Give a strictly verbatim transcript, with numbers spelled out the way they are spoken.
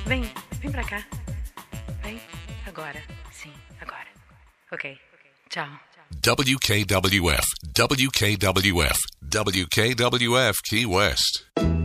Vem, vem pra cá. Vem, agora. Sim, agora. Ok, tchau. W K W F, W K W F, W K W F Key West.